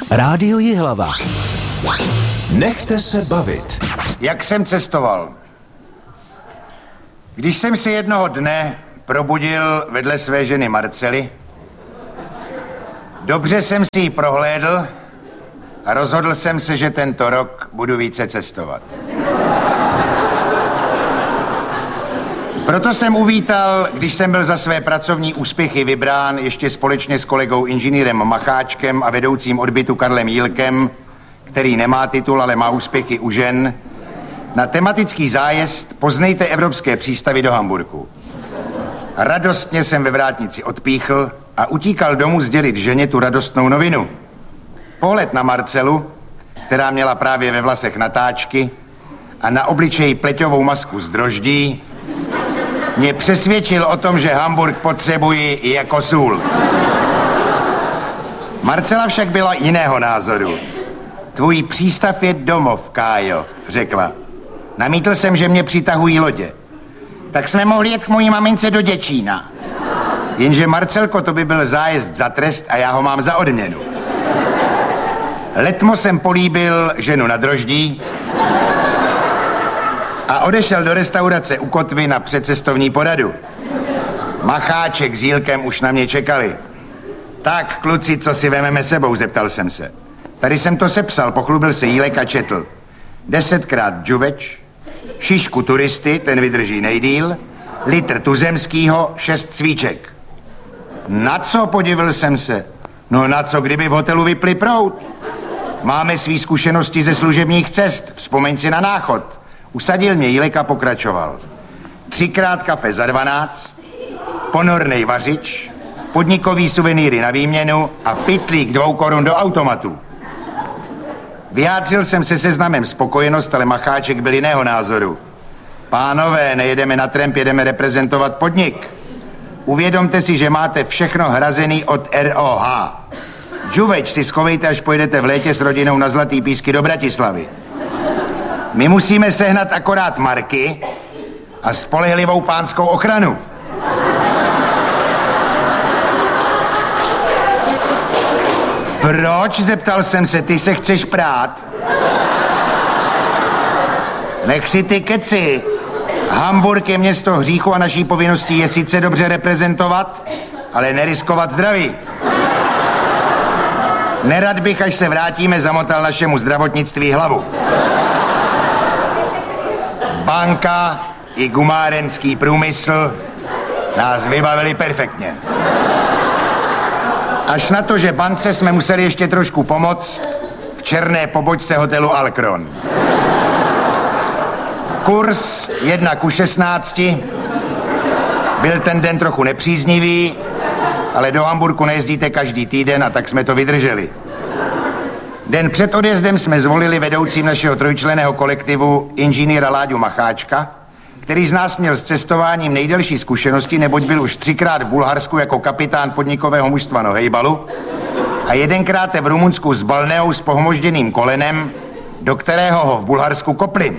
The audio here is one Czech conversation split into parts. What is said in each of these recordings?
Rádio Jihlava. Nechte se bavit. Jak jsem cestoval? Když jsem se jednoho dne probudil vedle své ženy Marcely, dobře jsem si ji prohlédl a rozhodl jsem se, že tento rok budu více cestovat. Proto jsem uvítal, když jsem byl za své pracovní úspěchy vybrán ještě společně s kolegou inženýrem Macháčkem a vedoucím odbytu Karlem Jílkem, který nemá titul, ale má úspěchy u žen, na tematický zájezd Poznejte evropské přístavy do Hamburku. Radostně jsem ve vrátnici odpíchl a utíkal domů sdělit ženě tu radostnou novinu. Pohled na Marcelu, která měla právě ve vlasech natáčky a na obličeji pleťovou masku z droždí, mě přesvědčil o tom, že Hamburk potřebuji i jako sůl. Marcela však byla jiného názoru. Tvůj přístav je domov, Kájo, řekla. Namítl jsem, že mě přitahují lodě. Tak jsme mohli jet k mojí mamince do Děčína. Jenže Marcelko, to by byl zájezd za trest a já ho mám za odměnu. Letmo jsem políbil ženu na droždí a odešel do restaurace u Kotvy na předcestovní poradu. Macháček s Jílkem už na mě čekali. Tak, kluci, co si vememe sebou, zeptal jsem se. Tady jsem to sepsal, pochlubil se Jílek a četl. 10krát džuveč, šišku turisty, ten vydrží nejdýl, litr tuzemskýho, 6 cvíček. Na co, podivil jsem se? No na co, kdyby v hotelu vypli proud? Máme svý zkušenosti ze služebních cest, vzpomeň si na Náchod. Usadil mě Jílek a pokračoval. 3krát kafe za 12, ponornej vařič, podnikový suvenýry na výměnu a pytlík 2 korun do automatu. Vyjádřil jsem se seznamem spokojenost, ale Macháček byl jiného názoru. Pánové, nejedeme na tramp, jedeme reprezentovat podnik. Uvědomte si, že máte všechno hrazený od ROH. Džuveč si schovejte, až pojedete v létě s rodinou na Zlatý Písky do Bratislavy. My musíme sehnat akorát marky a spolehlivou pánskou ochranu. Proč, zeptal jsem se, ty se chceš prát? Nech si ty keci. Hamburk je město hříchu a naší povinností je sice dobře reprezentovat, ale neriskovat zdraví. Nerad bych, až se vrátíme, zamotal našemu zdravotnictví hlavu. Banka i gumárenský průmysl nás vybavili perfektně. Až na to, že bance jsme museli ještě trošku pomoct v černé pobočce hotelu Alkron. Kurs 1:16 byl ten den trochu nepříznivý, ale do Hamburku nejezdíte každý týden a tak jsme to vydrželi. Den před odjezdem jsme zvolili vedoucím našeho trojčlenného kolektivu inženýra Láďu Macháčka, který z nás měl s cestováním nejdelší zkušenosti, neboť byl už 3krát v Bulharsku jako kapitán podnikového mužstva nohejbalu a 1krát v Rumunsku s Balneou s pohmožděným kolenem, do kterého ho v Bulharsku kopli.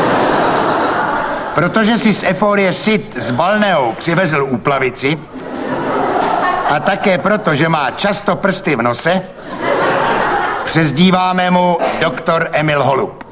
Protože si z Eforie Sit s Balneou přivezl úplavici a také proto, že má často prsty v nose, přezdíváme mu doktor Emil Holub.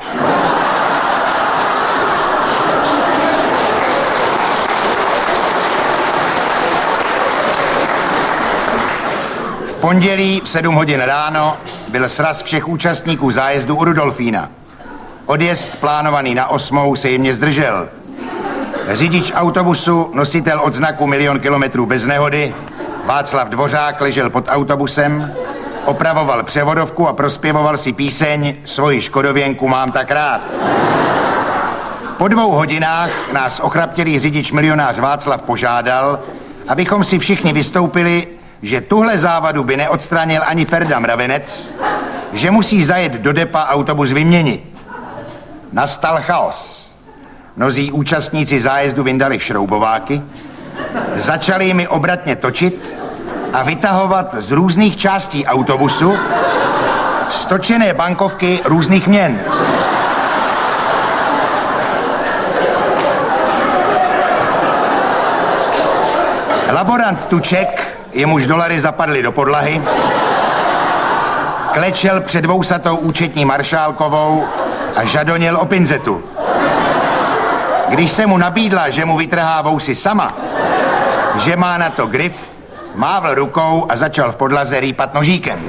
V pondělí v 7 hodin ráno byl sraz všech účastníků zájezdu u Rudolfína. Odjezd plánovaný na 8 se jemně zdržel. Řidič autobusu, nositel odznaku 1 000 000 kilometrů bez nehody, Václav Dvořák ležel pod autobusem, opravoval převodovku a prospěvoval si píseň Svoji škodověnku mám tak rád. Po 2 hodinách nás ochraptělý řidič milionář Václav požádal, abychom si všichni vystoupili, že tuhle závadu by neodstranil ani Ferda Mravenec, že musí zajet do depa autobus vyměnit. Nastal chaos. Mnozí účastníci zájezdu vyndali šroubováky, začali jimi obratně točit a vytahovat z různých částí autobusu stočené bankovky různých měn. Laborant Tuček, jemuž dolary zapadly do podlahy, klečel před dvousatou účetní maršálkovou a žadonil o pinzetu. Když se mu nabídla, že mu vytrhá vousy sama, že má na to grif, mávl rukou a začal v podlaze rýpat nožíkem.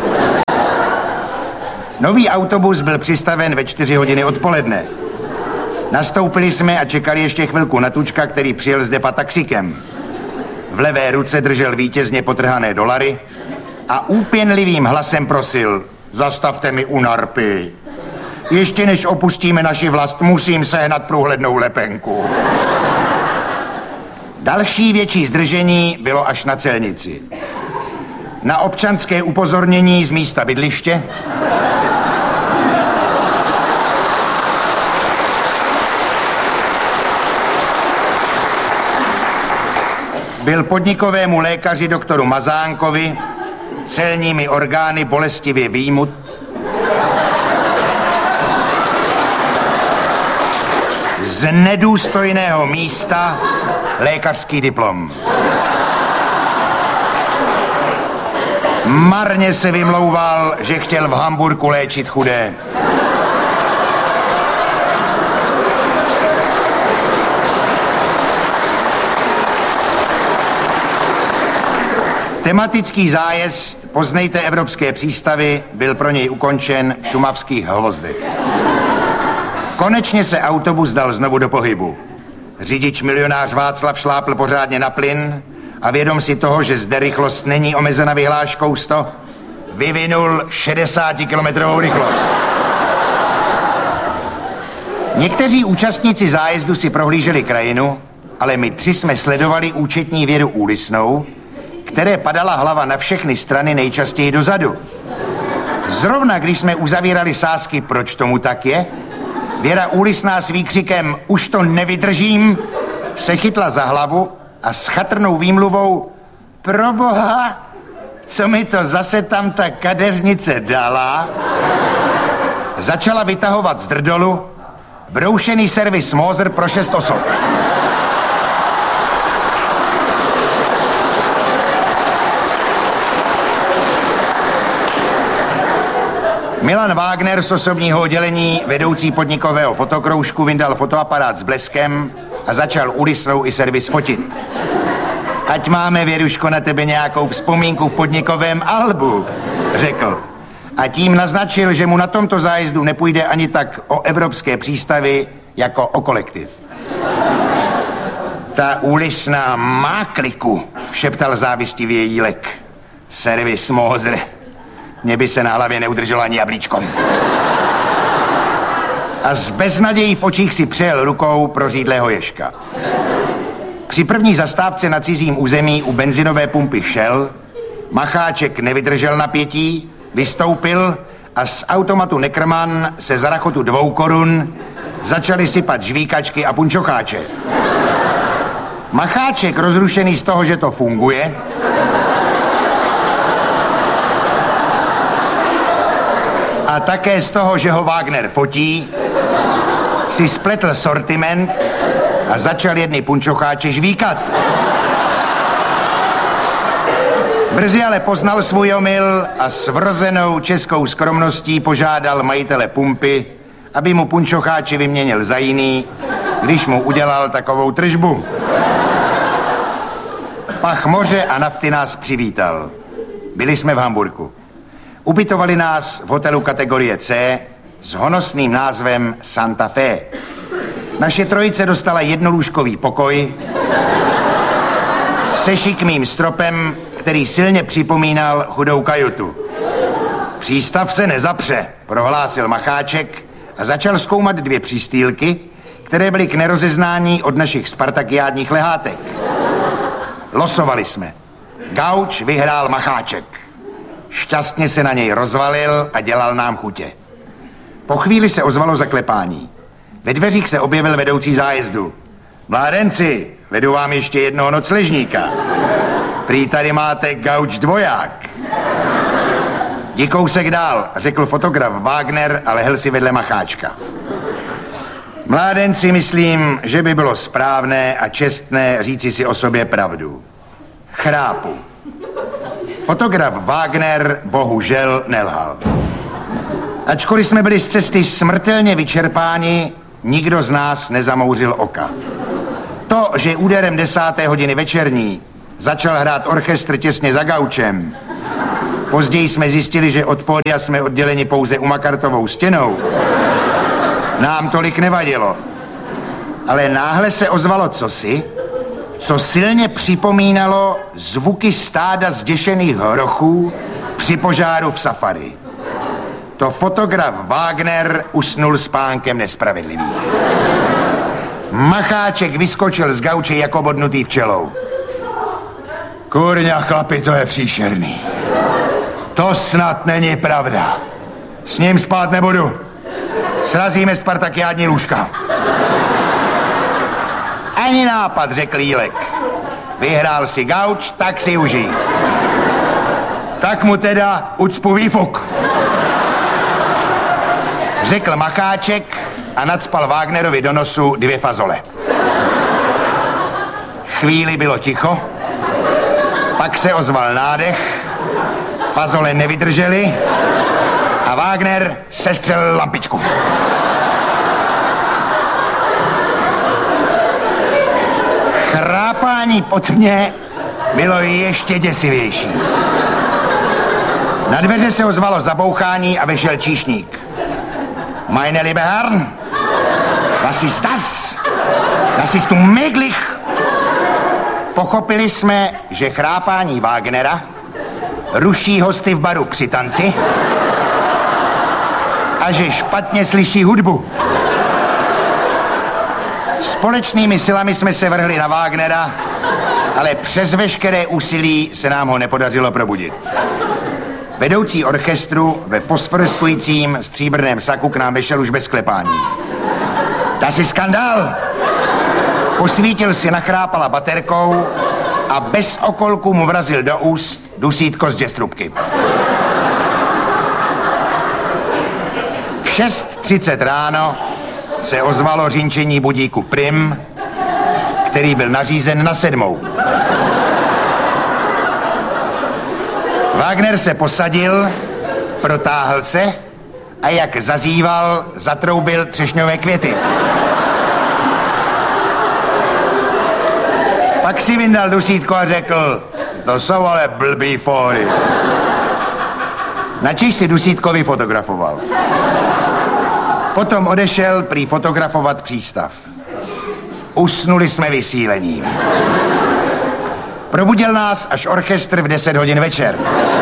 Nový autobus byl přistaven ve 4 hodiny odpoledne. Nastoupili jsme a čekali ještě chvilku na Tučka, který přijel z depa taxikem. V levé ruce držel vítězně potrhané dolary a úpěnlivým hlasem prosil: zastavte mi u narpy. Ještě než opustíme naši vlast, musím sehnat průhlednou lepenku. Další větší zdržení bylo až na celnici. Na občanské upozornění z místa bydliště byl podnikovému lékaři doktoru Mazánkovi celními orgány bolestivě vyjmut z nedůstojného místa lékařský diplom. Marně se vymlouval, že chtěl v Hamburku léčit chudé. Tematický zájezd Poznejte evropské přístavy byl pro něj ukončen v šumavských Hvozdech. Konečně se autobus dal znovu do pohybu. Řidič milionář Václav šlápl pořádně na plyn a vědom si toho, že zde rychlost není omezena vyhláškou 100, vyvinul 60-kilometrovou rychlost. Někteří účastníci zájezdu si prohlíželi krajinu, ale my 3 jsme sledovali účetní Věru Úlisnou, které padala hlava na všechny strany, nejčastěji dozadu. Zrovna když jsme uzavírali sázky, proč tomu tak je, Věra Úlisná s výkřikem "už to nevydržím" se chytla za hlavu a s chatrnou výmluvou "proboha, co mi to zase tam ta kadeřnice dala", začala vytahovat z drdolu broušený servis Moser pro 6 osob. Milan Wagner z osobního oddělení, vedoucí podnikového fotokroužku, vyndal fotoaparát s bleskem a začal Úlisnou i servis fotit. "Ať máme, Věruško, na tebe nějakou vzpomínku v podnikovém albu", řekl. A tím naznačil, že mu na tomto zájezdu nepůjde ani tak o evropské přístavy, jako o kolektiv. "Ta Úlisná má kliku", šeptal závistivě Jílek. "Servis Moser. Mně by se na hlavě neudrželo ani jablíčko." A s beznadějí v očích si přejel rukou prořídlého ježka. Při první zastávce na cizím území u benzinové pumpy Shell Macháček nevydržel napětí, vystoupil a z automatu Neckermann se za rachotu 2 korun začali sypat žvíkačky a punčocháče. Macháček, rozrušený z toho, že to funguje, a také z toho, že ho Wagner fotí, si spletl sortiment a začal jedny punčocháče žvíkat. Brzy ale poznal svůj omyl a s vrozenou českou skromností požádal majitele pumpy, aby mu punčocháče vyměnil za jiný, když mu udělal takovou tržbu. Pach moře a nafty nás přivítal. Byli jsme v Hamburku. Ubytovali nás v hotelu kategorie C s honosným názvem Santa Fe. Naše trojice dostala jednolůžkový pokoj se šikmým stropem, který silně připomínal chudou kajutu. "Přístav se nezapře", prohlásil Macháček a začal zkoumat 2 přístýlky, které byly k nerozeznání od našich spartakiádních lehátek. Losovali jsme. Gauč vyhrál Macháček. Šťastně se na něj rozvalil a dělal nám chutě. Po chvíli se ozvalo zaklepání. Ve dveřích se objevil vedoucí zájezdu. "Mládenci, vedu vám ještě jednoho nocležníka. Prý tady máte Gauč dvoják." "Jdi kousek dál", řekl fotograf Wagner a lehl si vedle Macháčka. "Mládenci, myslím, že by bylo správné a čestné říci si o sobě pravdu. Chrápu." Fotograf Wagner bohužel nelhal. Ačkoliv jsme byli z cesty smrtelně vyčerpáni, nikdo z nás nezamouřil oka. To, že úderem 10. hodiny večerní začal hrát orchestr těsně za gaučem, později jsme zjistili, že od pódia jsme odděleni pouze umakartovou stěnou, nám tolik nevadilo. Ale náhle se ozvalo cosi, co silně připomínalo zvuky stáda zděšených hrochů při požáru v safari. To fotograf Wagner usnul spánkem nespravedlivý. Macháček vyskočil z gauče jako bodnutý včelou. Kurňa, chlapi, to je příšerný. To snad není pravda. S ním spát nebudu. Srazíme spartakiádní lůžka. Ani nápad, řekl Jílek. Vyhrál si gauč, tak si užij. Tak mu teda ucpu výfuk. Řekl Macháček a nacpal Wagnerovi do nosu 2 fazole. Chvíli bylo ticho, pak se ozval nádech, fazole nevydržely a Wagner sestřelil lampičku. Chrápání pod mě bylo ještě děsivější. Na dveře se ozvalo zabouchání a vešel číšník. Meine liebe Herren, was ist das? Das ist unmöglich. Pochopili jsme, že chrápání Wagnera ruší hosty v baru při tanci a že špatně slyší hudbu. Společnými silami jsme se vrhli na Wagnera, ale přes veškeré úsilí se nám ho nepodařilo probudit. Vedoucí orchestru ve fosforeskujícím stříbrném saku k nám vešel už bez klepání. Das ist skandál! Posvítil si nachrápala baterkou a bez okolku mu vrazil do úst dusítko z jazztrubky. V 6:30 ráno se ozvalo řinčení budíku Prim, který byl nařízen na 7. Wagner se posadil, protáhl se a jak zazíval, zatroubil třešňové květy. Pak si vyndal dusítko a řekl, to jsou ale blbý fóry. Načež si dusítko vyfotografoval. Potom odešel prý fotografovat přístav. Usnuli jsme vysílením. Probudil nás až orchestr v 10 hodin večer.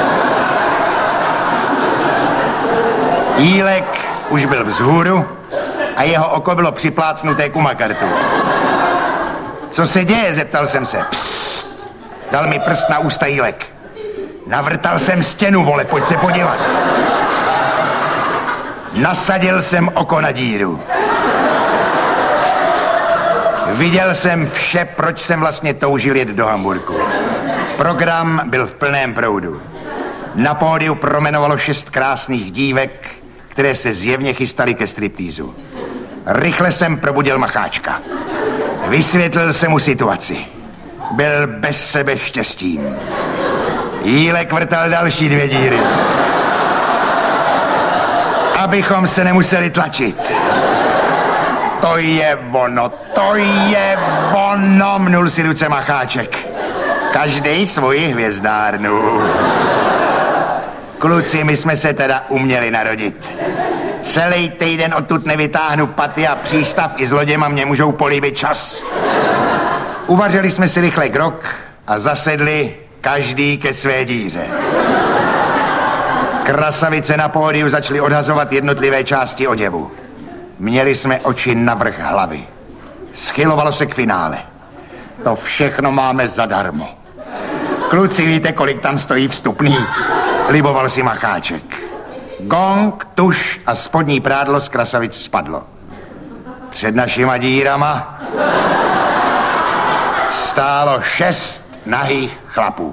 Jílek už byl vzhůru a jeho oko bylo připlácnuté k umakartu. Co se děje, zeptal jsem se. Psst, dal mi prst na ústa Jílek. Navrtal jsem stěnu, vole, pojď se podívat. Nasadil jsem oko na díru. Viděl jsem vše, proč jsem vlastně toužil jet do Hamburku. Program byl v plném proudu. Na pódiu promenovalo 6 krásných dívek, které se zjevně chystaly ke striptýzu. Rychle jsem probudil Macháčka. Vysvětlil jsem mu situaci. Byl bez sebe štěstím. Jílek vrtal další 2 díry. Abychom se nemuseli tlačit. To je ono, mnul si ruce Macháček. Každej svoji hvězdárnu. Kluci, my jsme se teda uměli narodit. Celý týden odtud nevytáhnu paty a přístav i s loděma mě můžou políbit čas. Uvařili jsme si rychle grog a zasedli každý ke své díře. Krasavice na pódiu začaly odhazovat jednotlivé části oděvu. Měli jsme oči navrch hlavy. Schylovalo se k finále. To všechno máme zadarmo. Kluci, víte, kolik tam stojí vstupný? Liboval si Macháček. Gong, tuš a spodní prádlo z krasavic spadlo. Před našima dírama stálo 6 nahých chlapů.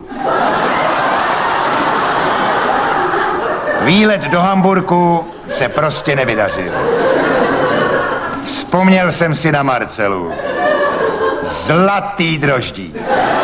Výlet do Hamburku se prostě nevydařil. Vzpomněl jsem si na Marcelu. Zlatý droždí.